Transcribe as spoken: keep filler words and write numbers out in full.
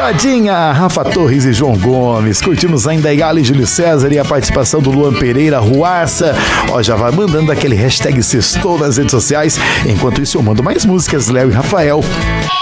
Todinha, Rafa Torres e João Gomes. Curtimos ainda a Yali, Júlio César e a participação do Luan Pereira, Ruaça. Ó, já vai mandando aquele hashtag sextou nas redes sociais. Enquanto isso, eu mando mais músicas, Léo e Rafael.